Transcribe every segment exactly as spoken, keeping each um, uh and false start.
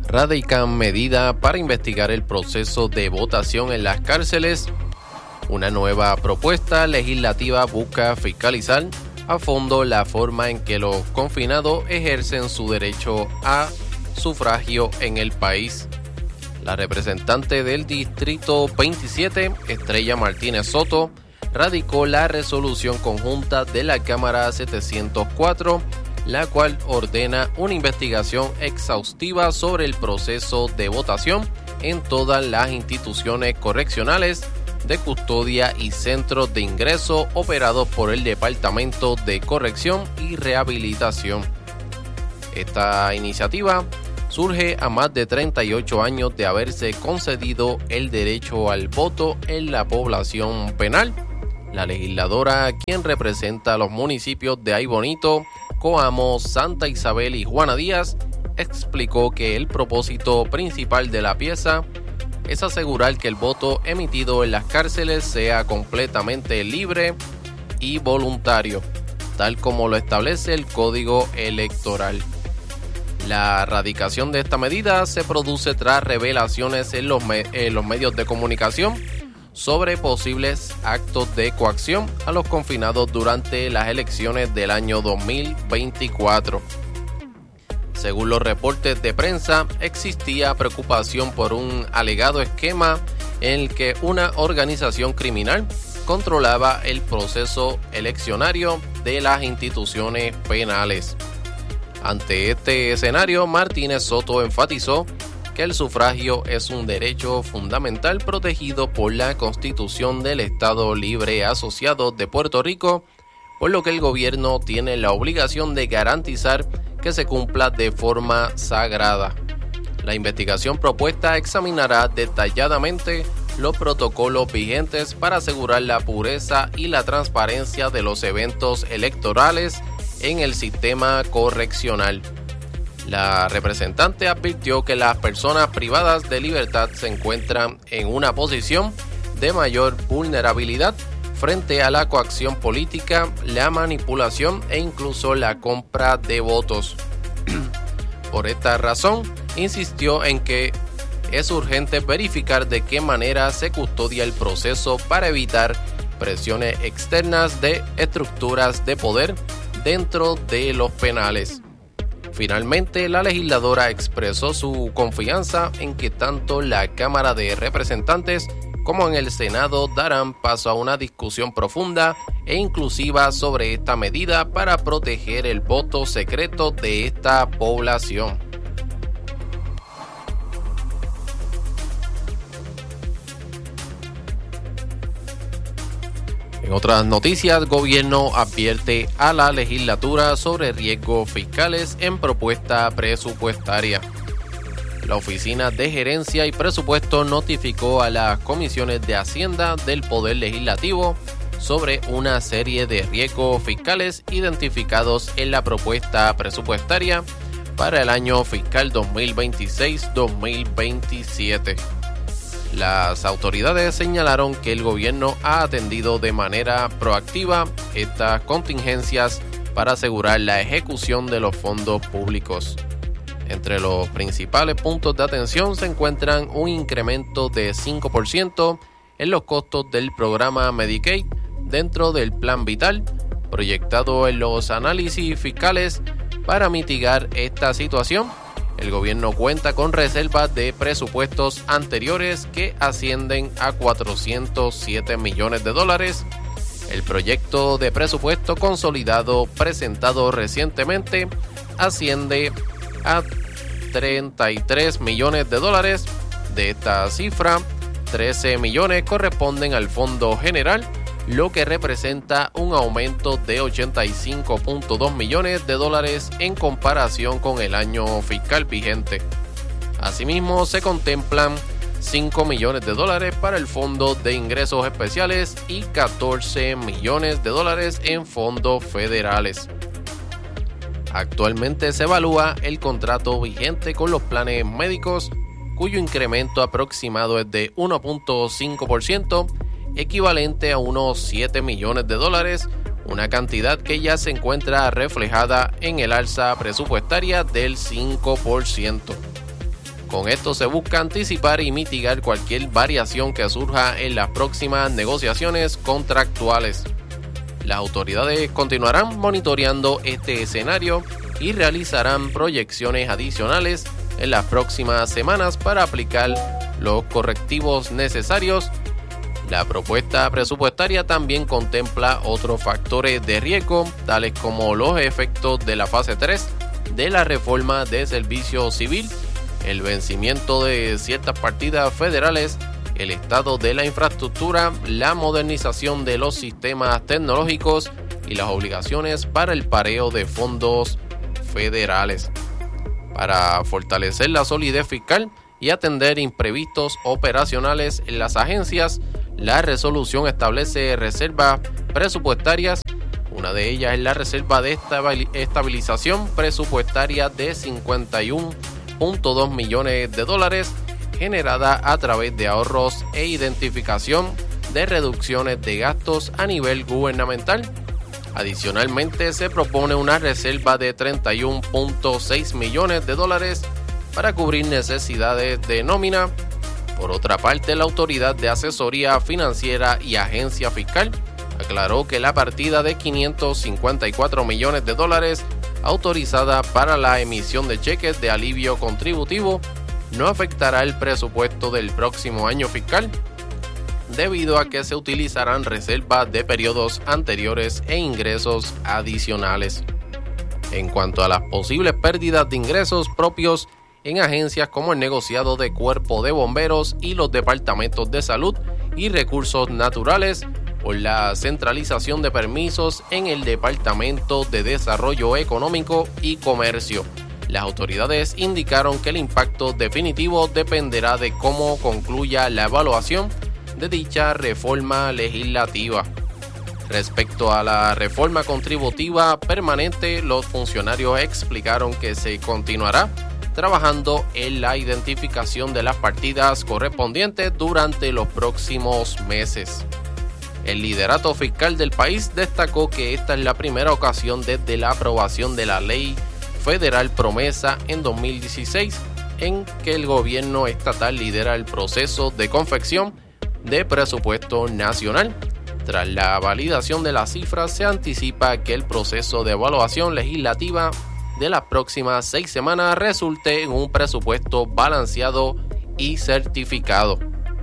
Radican medida para investigar el proceso de votación en las cárceles. Una nueva propuesta legislativa busca fiscalizar a fondo la forma en que los confinados ejercen su derecho a sufragio en el país. La representante del Distrito veintisiete, Estrella Martínez Soto, radicó la resolución conjunta de la Cámara setecientos cuatro, la cual ordena una investigación exhaustiva sobre el proceso de votación en todas las instituciones correccionales de custodia y centros de ingreso operados por el Departamento de Corrección y Rehabilitación. Esta iniciativa surge a más de treinta y ocho años de haberse concedido el derecho al voto en la población penal. La legisladora, quien representa a los municipios de Aybonito, Coamo, Santa Isabel y Juana Díaz, explicó que el propósito principal de la pieza es asegurar que el voto emitido en las cárceles sea completamente libre y voluntario, tal como lo establece el Código Electoral. La erradicación de esta medida se produce tras revelaciones en los, me- en los medios de comunicación sobre posibles actos de coacción a los confinados durante las elecciones del año dos mil veinticuatro. Según los reportes de prensa, existía preocupación por un alegado esquema en el que una organización criminal controlaba el proceso eleccionario de las instituciones penales. Ante este escenario, Martínez Soto enfatizó que el sufragio es un derecho fundamental protegido por la Constitución del Estado Libre Asociado de Puerto Rico, por lo que el gobierno tiene la obligación de garantizar que se cumpla de forma sagrada. La investigación propuesta examinará detalladamente los protocolos vigentes para asegurar la pureza y la transparencia de los eventos electorales en el sistema correccional. La representante advirtió que las personas privadas de libertad se encuentran en una posición de mayor vulnerabilidad frente a la coacción política, la manipulación e incluso la compra de votos. Por esta razón, insistió en que es urgente verificar de qué manera se custodia el proceso para evitar presiones externas de estructuras de poder dentro de los penales. Finalmente, la legisladora expresó su confianza en que tanto la Cámara de Representantes como en el Senado darán paso a una discusión profunda e inclusiva sobre esta medida para proteger el voto secreto de esta población. En otras noticias, gobierno advierte a la legislatura sobre riesgos fiscales en propuesta presupuestaria. La Oficina de Gerencia y Presupuesto notificó a las comisiones de Hacienda del Poder Legislativo sobre una serie de riesgos fiscales identificados en la propuesta presupuestaria para el año fiscal dos mil veintiséis dos mil veintisiete. Las autoridades señalaron que el gobierno ha atendido de manera proactiva estas contingencias para asegurar la ejecución de los fondos públicos. Entre los principales puntos de atención se encuentran un incremento de cinco por ciento en los costos del programa Medicaid dentro del Plan Vital, proyectado en los análisis fiscales para mitigar esta situación. El gobierno cuenta con reservas de presupuestos anteriores que ascienden a cuatrocientos siete millones de dólares. El proyecto de presupuesto consolidado presentado recientemente asciende a treinta y tres millones de dólares. De esta cifra, trece millones corresponden al Fondo General, lo que representa un aumento de ochenta y cinco punto dos millones de dólares en comparación con el año fiscal vigente. Asimismo, se contemplan cinco millones de dólares para el Fondo de Ingresos Especiales y catorce millones de dólares en fondos federales. Actualmente se evalúa el contrato vigente con los planes médicos, cuyo incremento aproximado es de uno punto cinco por ciento, equivalente a unos siete millones de dólares, una cantidad que ya se encuentra reflejada en el alza presupuestaria del cinco por ciento. Con esto se busca anticipar y mitigar cualquier variación que surja en las próximas negociaciones contractuales. Las autoridades continuarán monitoreando este escenario y realizarán proyecciones adicionales en las próximas semanas para aplicar los correctivos necesarios. La propuesta presupuestaria también contempla otros factores de riesgo, tales como los efectos de la fase tres de la reforma de servicio civil, el vencimiento de ciertas partidas federales, el estado de la infraestructura, la modernización de los sistemas tecnológicos y las obligaciones para el pareo de fondos federales. Para fortalecer la solidez fiscal y atender imprevistos operacionales en las agencias, la resolución establece reservas presupuestarias. Una de ellas es la reserva de estabilización presupuestaria de cincuenta y uno punto dos millones de dólares, generada a través de ahorros e identificación de reducciones de gastos a nivel gubernamental. Adicionalmente, se propone una reserva de treinta y uno punto seis millones de dólares para cubrir necesidades de nómina. Por otra parte, la Autoridad de Asesoría Financiera y Agencia Fiscal aclaró que la partida de quinientos cincuenta y cuatro millones de dólares autorizada para la emisión de cheques de alivio contributivo no afectará el presupuesto del próximo año fiscal, debido a que se utilizarán reservas de periodos anteriores e ingresos adicionales. En cuanto a las posibles pérdidas de ingresos propios en agencias como el negociado de Cuerpo de Bomberos y los departamentos de Salud y Recursos Naturales, por la centralización de permisos en el Departamento de Desarrollo Económico y Comercio. Las autoridades indicaron que el impacto definitivo dependerá de cómo concluya la evaluación de dicha reforma legislativa. Respecto a la reforma contributiva permanente, los funcionarios explicaron que se continuará trabajando en la identificación de las partidas correspondientes durante los próximos meses. El liderato fiscal del país destacó que esta es la primera ocasión desde la aprobación de la Ley Federal Promesa en dos mil dieciséis en que el gobierno estatal lidera el proceso de confección de presupuesto nacional. Tras la validación de las cifras, se anticipa que el proceso de evaluación legislativa de las próximas seis semanas resulte en un presupuesto balanceado y certificado.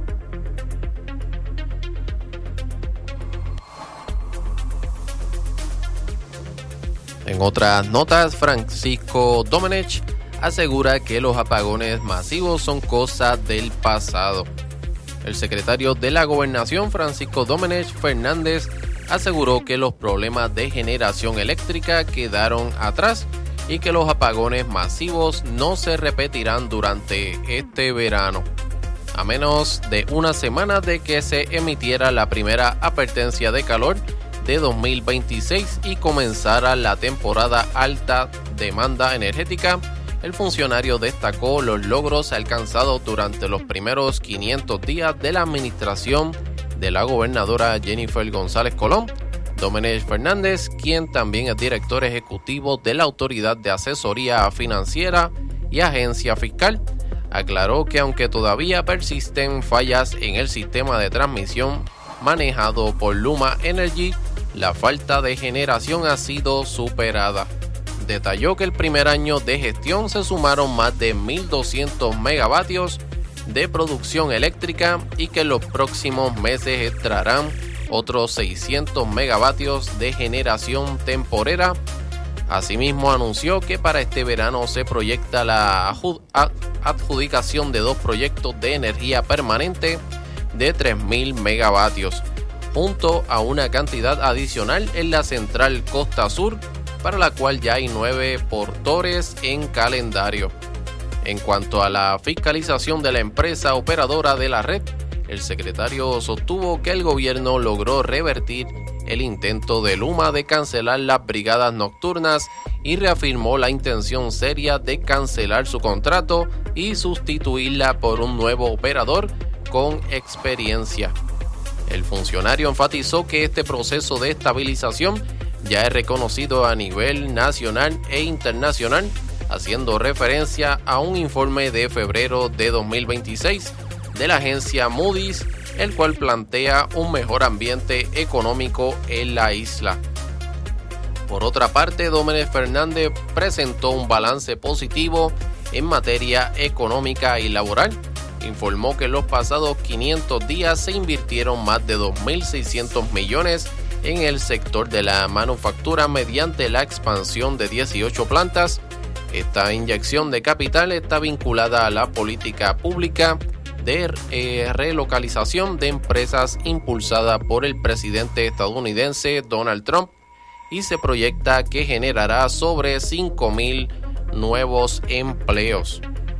En otras notas, Francisco Domenech asegura que los apagones masivos son cosa del pasado. El secretario de la Gobernación, Francisco Domenech Fernández, aseguró que los problemas de generación eléctrica quedaron atrás y que los apagones masivos no se repetirán durante este verano, a menos de una semana de que se emitiera la primera advertencia de calor de dos mil veintiséis y comenzara la temporada alta demanda energética. El funcionario destacó los logros alcanzados durante los primeros quinientos días de la administración de la gobernadora Jennifer González Colón. Domenech Fernández, quien también es director ejecutivo de la Autoridad de Asesoría Financiera y Agencia Fiscal, aclaró que aunque todavía persisten fallas en el sistema de transmisión manejado por Luma Energy, la falta de generación ha sido superada. Detalló que el primer año de gestión se sumaron más de mil doscientos megavatios de producción eléctrica y que en los próximos meses entrarán otros seiscientos megavatios de generación temporera. Asimismo, anunció que para este verano se proyecta la adjudicación de dos proyectos de energía permanente de tres mil megavatios, junto a una cantidad adicional en la central Costa Sur, para la cual ya hay nueve portores en calendario. En cuanto a la fiscalización de la empresa operadora de la red, el secretario sostuvo que el gobierno logró revertir el intento de Luma de cancelar las brigadas nocturnas y reafirmó la intención seria de cancelar su contrato y sustituirla por un nuevo operador con experiencia. El funcionario enfatizó que este proceso de estabilización ya es reconocido a nivel nacional e internacional, haciendo referencia a un informe de febrero de dos mil veintiséis de la agencia Moody's, el cual plantea un mejor ambiente económico en la isla. Por otra parte, Domenech Fernández presentó un balance positivo en materia económica y laboral. Informó que en los pasados quinientos días se invirtieron más de dos mil seiscientos millones en el sector de la manufactura mediante la expansión de dieciocho plantas. Esta inyección de capital está vinculada a la política pública de eh, relocalización de empresas impulsada por el presidente estadounidense Donald Trump y se proyecta que generará sobre cinco mil nuevos empleos.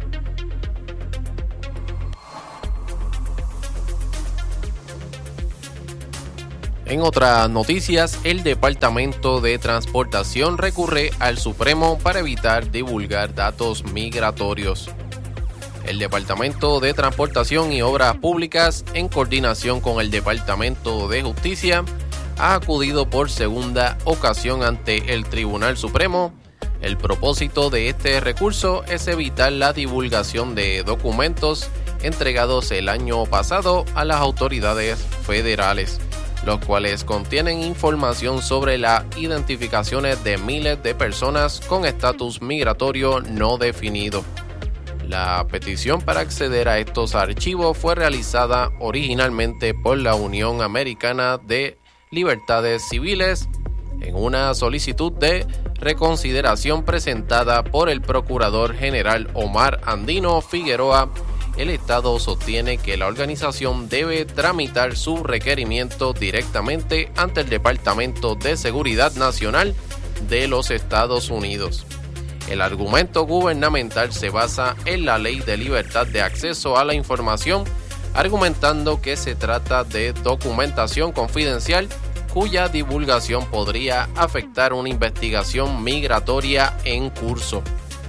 En otras noticias, el Departamento de Transportación recurre al Supremo para evitar divulgar datos migratorios. El Departamento de Transportación y Obras Públicas, en coordinación con el Departamento de Justicia, ha acudido por segunda ocasión ante el Tribunal Supremo. El propósito de este recurso es evitar la divulgación de documentos entregados el año pasado a las autoridades federales, los cuales contienen información sobre las identificaciones de miles de personas con estatus migratorio no definido. La petición para acceder a estos archivos fue realizada originalmente por la Unión Americana de Libertades Civiles en una solicitud de reconsideración presentada por el Procurador General Omar Andino Figueroa. El Estado sostiene que la organización debe tramitar su requerimiento directamente ante el Departamento de Seguridad Nacional de los Estados Unidos. El argumento gubernamental se basa en la Ley de Libertad de Acceso a la Información, argumentando que se trata de documentación confidencial cuya divulgación podría afectar una investigación migratoria en curso.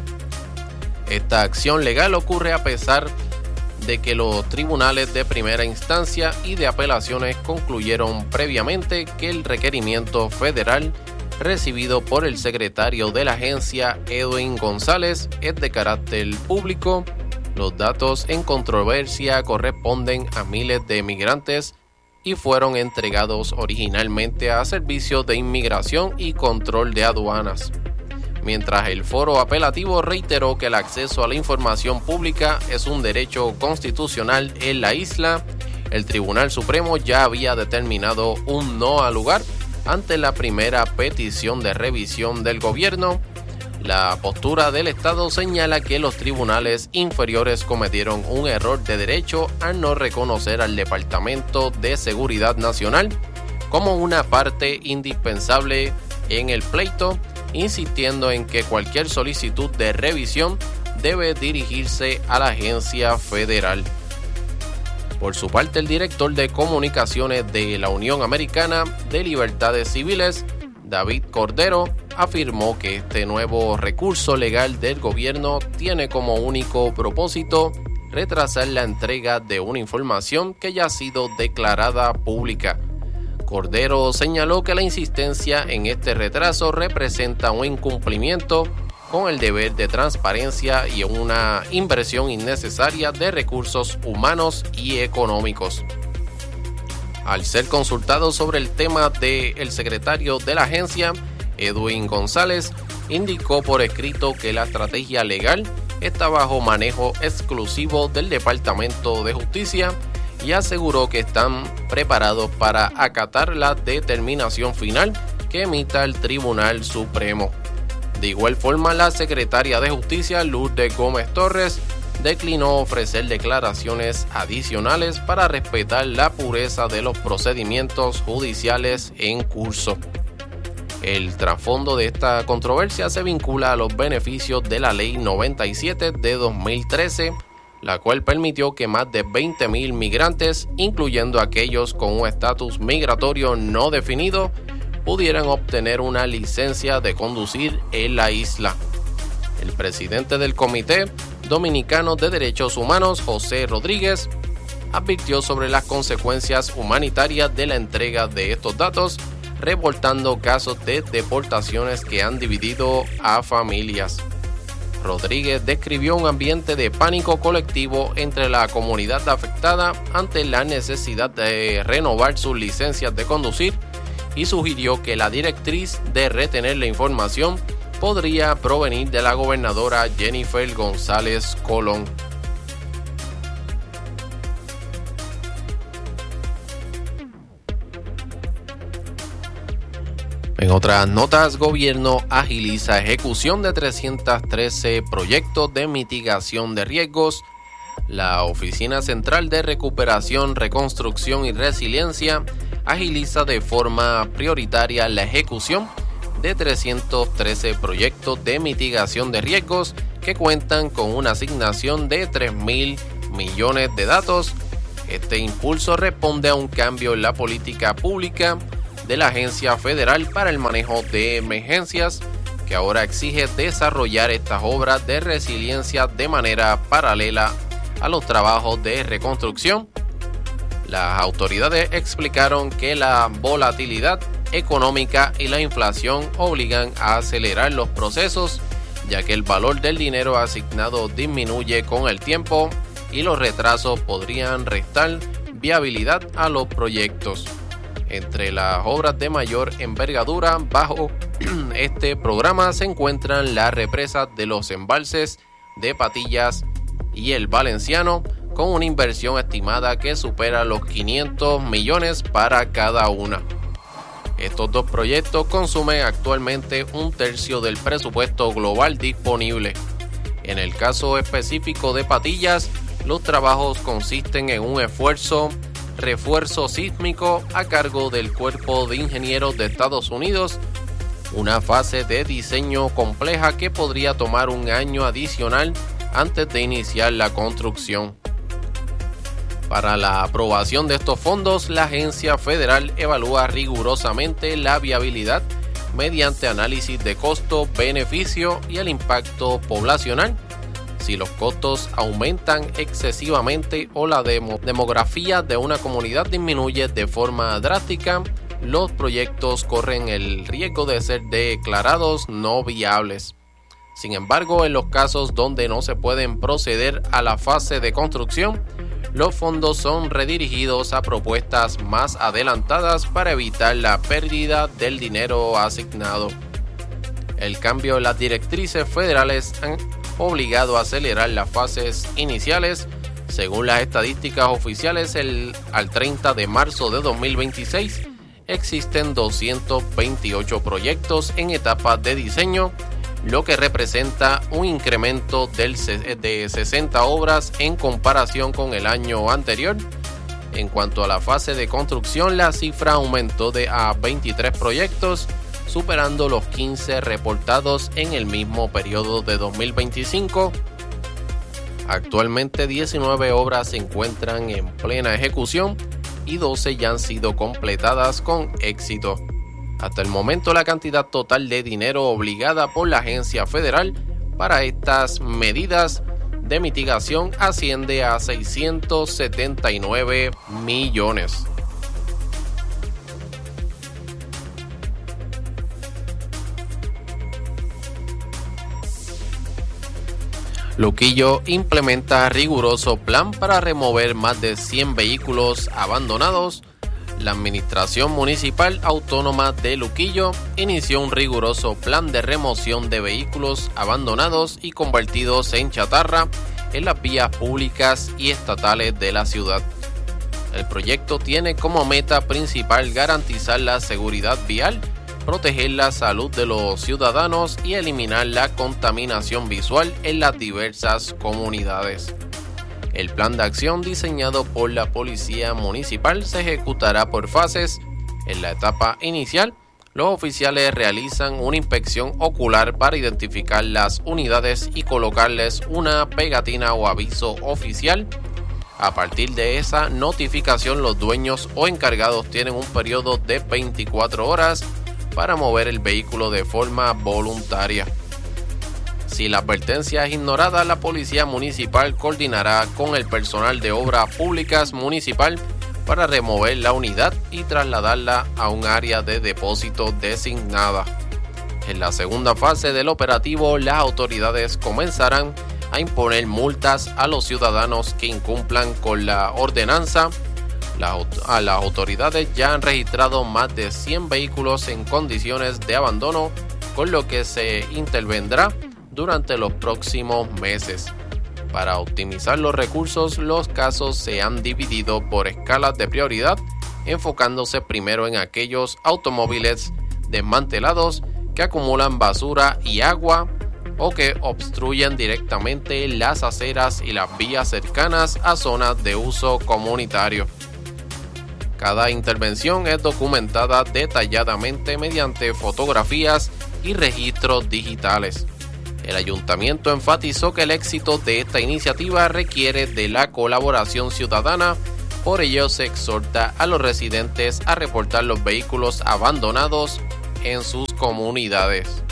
Esta acción legal ocurre a pesar de que los tribunales de primera instancia y de apelaciones concluyeron previamente que el requerimiento federal recibido por el secretario de la agencia, Edwin González, es de carácter público. Los datos en controversia corresponden a miles de migrantes y fueron entregados originalmente a Servicios de Inmigración y Control de Aduanas. Mientras el foro apelativo reiteró que el acceso a la información pública es un derecho constitucional en la isla, el Tribunal Supremo ya había determinado un no al lugar ante la primera petición de revisión del gobierno. La postura del Estado señala que los tribunales inferiores cometieron un error de derecho al no reconocer al Departamento de Seguridad Nacional como una parte indispensable en el pleito, insistiendo en que cualquier solicitud de revisión debe dirigirse a la agencia federal. Por su parte, el director de comunicaciones de la Unión Americana de Libertades Civiles, David Cordero, afirmó que este nuevo recurso legal del gobierno tiene como único propósito retrasar la entrega de una información que ya ha sido declarada pública. Cordero señaló que la insistencia en este retraso representa un incumplimiento con el deber de transparencia y una inversión innecesaria de recursos humanos y económicos. Al ser consultado sobre el tema del secretario de la agencia, Edwin González, indicó por escrito que la estrategia legal está bajo manejo exclusivo del Departamento de Justicia y aseguró que están preparados para acatar la determinación final que emita el Tribunal Supremo. De igual forma, la secretaria de Justicia, Lourdes Gómez Torres, declinó ofrecer declaraciones adicionales para respetar la pureza de los procedimientos judiciales en curso. El trasfondo de esta controversia se vincula a los beneficios de la Ley noventa y siete de dos mil trece, la cual permitió que más de veinte mil migrantes, incluyendo aquellos con un estatus migratorio no definido, pudieran obtener una licencia de conducir en la isla. El presidente del Comité Dominicano de Derechos Humanos, José Rodríguez, advirtió sobre las consecuencias humanitarias de la entrega de estos datos, reportando casos de deportaciones que han dividido a familias. Rodríguez describió un ambiente de pánico colectivo entre la comunidad afectada ante la necesidad de renovar sus licencias de conducir y sugirió que la directriz de retener la información podría provenir de la gobernadora Jennifer González Colón. En otras notas, gobierno agiliza ejecución de trescientos trece proyectos de mitigación de riesgos. La Oficina Central de Recuperación, Reconstrucción y Resiliencia agiliza de forma prioritaria la ejecución de trescientos trece proyectos de mitigación de riesgos que cuentan con una asignación de tres mil millones de datos. Este impulso responde a un cambio en la política pública de la Agencia Federal para el Manejo de Emergencias, que ahora exige desarrollar estas obras de resiliencia de manera paralela a los trabajos de reconstrucción. Las autoridades explicaron que la volatilidad económica y la inflación obligan a acelerar los procesos, ya que el valor del dinero asignado disminuye con el tiempo y los retrasos podrían restar viabilidad a los proyectos. Entre las obras de mayor envergadura bajo este programa se encuentran las represas de los embalses de Patillas y el Valenciano, con una inversión estimada que supera los quinientos millones para cada una. Estos dos proyectos consumen actualmente un tercio del presupuesto global disponible. En el caso específico de Patillas, los trabajos consisten en un esfuerzo refuerzo sísmico a cargo del Cuerpo de Ingenieros de Estados Unidos, una fase de diseño compleja que podría tomar un año adicional antes de iniciar la construcción. Para la aprobación de estos fondos, la agencia federal evalúa rigurosamente la viabilidad mediante análisis de costo-beneficio y el impacto poblacional. Si los costos aumentan excesivamente o la demo- demografía de una comunidad disminuye de forma drástica, los proyectos corren el riesgo de ser declarados no viables. Sin embargo, en los casos donde no se pueden proceder a la fase de construcción, los fondos son redirigidos a propuestas más adelantadas para evitar la pérdida del dinero asignado. El cambio en las directrices federales han obligado a acelerar las fases iniciales. Según las estadísticas oficiales, el, al treinta de marzo de dos mil veintiséis existen doscientos veintiocho proyectos en etapas de diseño, lo que representa un incremento del, de sesenta obras en comparación con el año anterior. En cuanto a la fase de construcción, la cifra aumentó de a veintitrés proyectos, superando los quince reportados en el mismo periodo de dos mil veinticinco. Actualmente diecinueve obras se encuentran en plena ejecución y doce ya han sido completadas con éxito. Hasta el momento, la cantidad total de dinero obligada por la agencia federal para estas medidas de mitigación asciende a seiscientos setenta y nueve millones. Luquillo implementa riguroso plan para remover más de cien vehículos abandonados. La Administración Municipal Autónoma de Luquillo inició un riguroso plan de remoción de vehículos abandonados y convertidos en chatarra en las vías públicas y estatales de la ciudad. El proyecto tiene como meta principal garantizar la seguridad vial, proteger la salud de los ciudadanos y eliminar la contaminación visual en las diversas comunidades. El plan de acción diseñado por la Policía Municipal se ejecutará por fases. En la etapa inicial, los oficiales realizan una inspección ocular para identificar las unidades y colocarles una pegatina o aviso oficial. A partir de esa notificación, los dueños o encargados tienen un periodo de veinticuatro horas para mover el vehículo de forma voluntaria. Si la advertencia es ignorada, la Policía Municipal coordinará con el personal de Obras Públicas Municipal para remover la unidad y trasladarla a un área de depósito designada. En la segunda fase del operativo, las autoridades comenzarán a imponer multas a los ciudadanos que incumplan con la ordenanza. La, a las autoridades ya han registrado más de cien vehículos en condiciones de abandono, con lo que se intervendrá durante los próximos meses. Para optimizar los recursos, los casos se han dividido por escalas de prioridad, enfocándose primero en aquellos automóviles desmantelados que acumulan basura y agua o que obstruyen directamente las aceras y las vías cercanas a zonas de uso comunitario. Cada intervención es documentada detalladamente mediante fotografías y registros digitales. El ayuntamiento enfatizó que el éxito de esta iniciativa requiere de la colaboración ciudadana, por ello se exhorta a los residentes a reportar los vehículos abandonados en sus comunidades.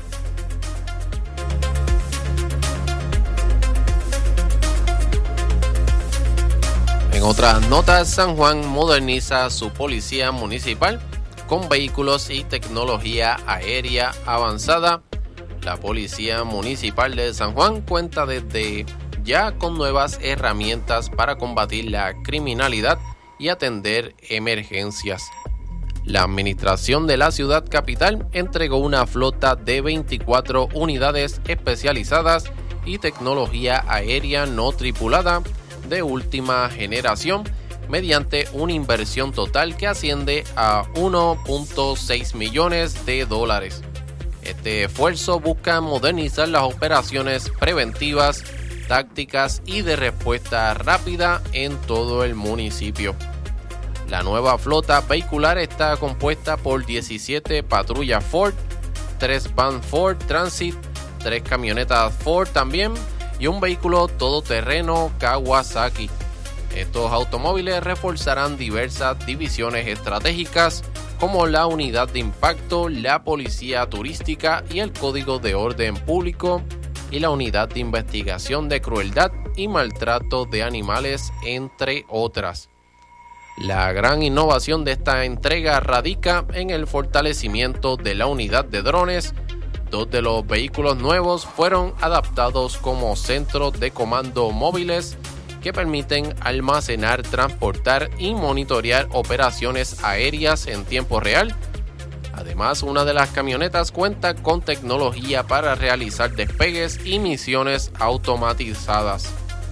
En otras notas, San Juan moderniza su policía municipal con vehículos y tecnología aérea avanzada. La Policía Municipal de San Juan cuenta desde ya con nuevas herramientas para combatir la criminalidad y atender emergencias. La administración de la ciudad capital entregó una flota de veinticuatro unidades especializadas y tecnología aérea no tripulada de última generación mediante una inversión total que asciende a uno punto seis millones de dólares. Este esfuerzo busca modernizar las operaciones preventivas, tácticas y de respuesta rápida en todo el municipio. La nueva flota vehicular está compuesta por diecisiete patrullas Ford, tres vans Ford Transit, tres camionetas Ford también y un vehículo todoterreno Kawasaki. Estos automóviles reforzarán diversas divisiones estratégicas como la unidad de impacto, la policía turística y el código de orden público y la unidad de investigación de crueldad y maltrato de animales, entre otras. La gran innovación de esta entrega radica en el fortalecimiento de la unidad de drones. Dos de los vehículos nuevos fueron adaptados como centros de comando móviles que permiten almacenar, transportar y monitorear operaciones aéreas en tiempo real. Además, una de las camionetas cuenta con tecnología para realizar despegues y misiones automatizadas.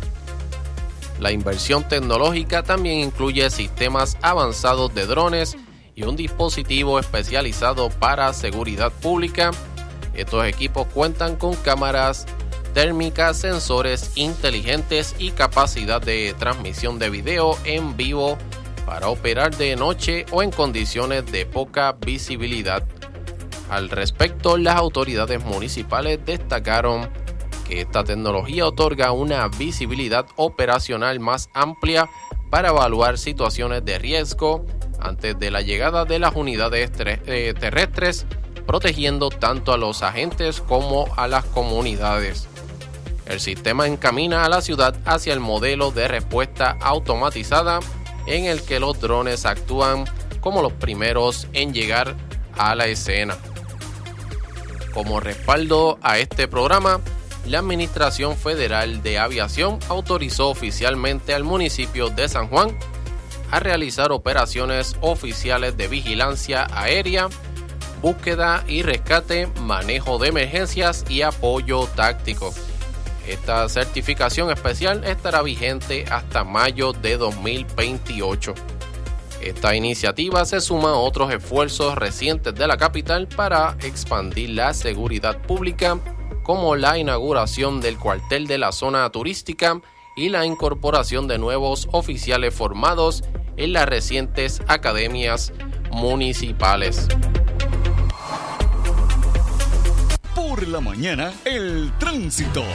La inversión tecnológica también incluye sistemas avanzados de drones y un dispositivo especializado para seguridad pública. Estos equipos cuentan con cámaras térmicas, sensores inteligentes y capacidad de transmisión de video en vivo para operar de noche o en condiciones de poca visibilidad. Al respecto, las autoridades municipales destacaron que esta tecnología otorga una visibilidad operacional más amplia para evaluar situaciones de riesgo antes de la llegada de las unidades terrestres, protegiendo tanto a los agentes como a las comunidades. El sistema encamina a la ciudad hacia el modelo de respuesta automatizada en el que los drones actúan como los primeros en llegar a la escena. Como respaldo a este programa, la Administración Federal de Aviación autorizó oficialmente al municipio de San Juan a realizar operaciones oficiales de vigilancia aérea, búsqueda y rescate, manejo de emergencias y apoyo táctico. Esta certificación especial estará vigente hasta mayo de dos mil veintiocho. Esta iniciativa se suma a otros esfuerzos recientes de la capital para expandir la seguridad pública, como la inauguración del cuartel de la zona turística y la incorporación de nuevos oficiales formados en las recientes academias municipales. Por la mañana, el tránsito.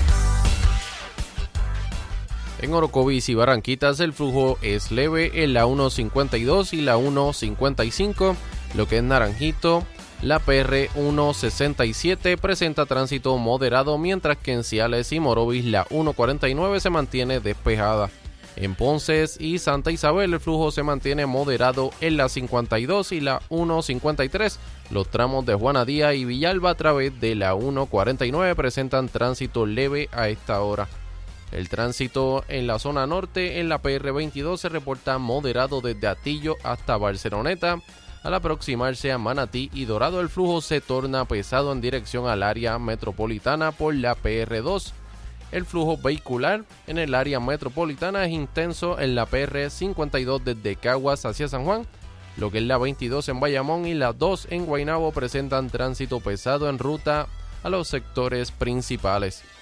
En Orocovis y Barranquitas el flujo es leve en la uno cincuenta y dos y la uno cincuenta y cinco, lo que es Naranjito. La P R ciento sesenta y siete presenta tránsito moderado, mientras que en Ciales y Morovis la ciento cuarenta y nueve se mantiene despejada. En Ponce y Santa Isabel el flujo se mantiene moderado en la cincuenta y dos y la ciento cincuenta y tres, Los tramos de Juana Díaz y Villalba a través de la ciento cuarenta y nueve presentan tránsito leve a esta hora. El tránsito en la zona norte en la P R veintidós se reporta moderado desde Atillo hasta Barceloneta. Al aproximarse a Manatí y Dorado, el flujo se torna pesado en dirección al área metropolitana por la P R dos. El flujo vehicular en el área metropolitana es intenso en la P R cincuenta y dos desde Caguas hacia San Juan. Lo que es la veintidós en Bayamón y la dos en Guaynabo presentan tránsito pesado en ruta a los sectores principales.